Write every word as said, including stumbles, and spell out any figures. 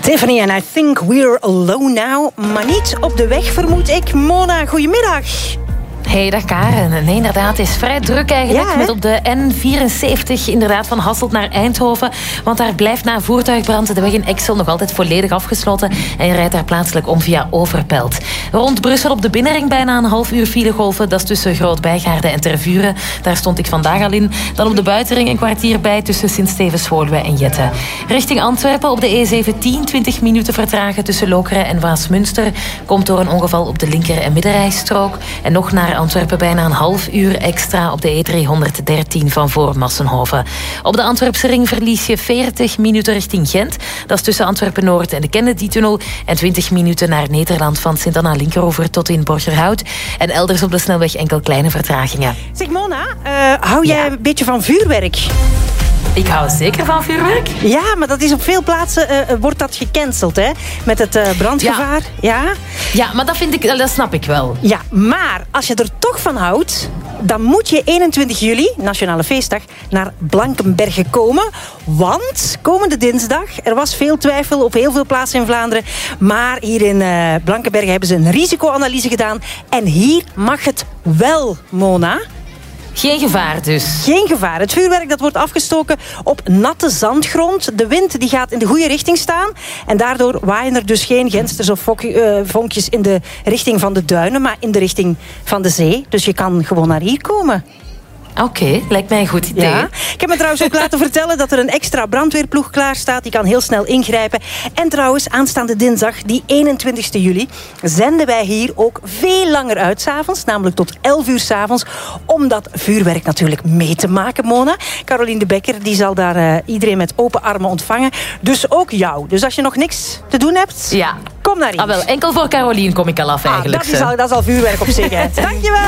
Tiffany en I think we're alone now. Maar niet op de weg, vermoed ik. Mona, goedemiddag. Hey, dag Karen. Nee, inderdaad, het is vrij druk eigenlijk. Ja, met op de N vierenzeventig inderdaad van Hasselt naar Eindhoven. Want daar blijft na voertuigbrand de weg in Exel nog altijd volledig afgesloten. En je rijdt daar plaatselijk om via Overpelt. Rond Brussel op de binnenring bijna een half uur filegolven. Dat is tussen Groot-Bijgaarde en Tervuren. Daar stond ik vandaag al in. Dan op de buitenring een kwartier bij tussen Sint-Stevens-Woluwe en Jette. Richting Antwerpen op de E zeventien, twintig minuten vertragen tussen Lokeren en Waasmunster. Komt door een ongeval op de linker- en middenrijstrook. En nog naar Antwerpen bijna een half uur extra op de E driehonderddertien van voor Massenhoven. Op de Antwerpse ring verlies je veertig minuten richting Gent. Dat is tussen Antwerpen-Noord en de Kennedy-tunnel. En twintig minuten naar Nederland van Sint-Anna-Linkeroever tot in Borgerhout. En elders op de snelweg enkel kleine vertragingen. Zeg Mona, uh, hou jij Ja. een beetje van vuurwerk? Ik hou zeker van vuurwerk. Ja, maar dat is op veel plaatsen uh, wordt dat gecanceld, hè? Met het uh, brandgevaar. Ja. ja? Ja, maar dat, vind ik, dat snap ik wel. Ja, maar als je er toch van houdt, dan moet je eenentwintig juli, Nationale Feestdag, naar Blankenberge komen. Want komende dinsdag, er was veel twijfel op heel veel plaatsen in Vlaanderen. Maar hier in uh, Blankenberge hebben ze een risicoanalyse gedaan. En hier mag het wel, Mona. Geen gevaar dus. Geen gevaar. Het vuurwerk dat wordt afgestoken op natte zandgrond. De wind die gaat in de goede richting staan. En daardoor waaien er dus geen gensters of fok- uh, vonkjes in de richting van de duinen, maar in de richting van de zee. Dus je kan gewoon naar hier komen. Oké, okay, lijkt mij een goed idee. Ja. Ik heb me trouwens ook laten vertellen dat er een extra brandweerploeg klaar staat. Die kan heel snel ingrijpen. En trouwens, aanstaande dinsdag, die eenentwintigste juli... zenden wij hier ook veel langer uit 's avonds. Namelijk tot elf uur 's avonds. Om dat vuurwerk natuurlijk mee te maken, Mona. Caroline de Bekker die zal daar uh, iedereen met open armen ontvangen. Dus ook jou. Dus als je nog niks te doen hebt, ja. kom naar hier. Ah, wel, enkel voor Caroline kom ik al af eigenlijk. Ah, dat, is al, dat is al vuurwerk op zich. Dankjewel.